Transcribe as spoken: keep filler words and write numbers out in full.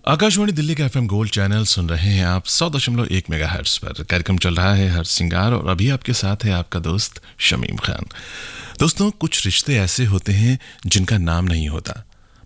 आकाशवाणी दिल्ली का FM gold channel सुन रहे हैं आप सौ दशमलव एक मेगा हर्ट्स पर। कार्यक्रम चल रहा है हर सिंगार और अभी आपके साथ है आपका दोस्त शमीम खान। दोस्तों, कुछ रिश्ते ऐसे होते हैं जिनका नाम नहीं होता,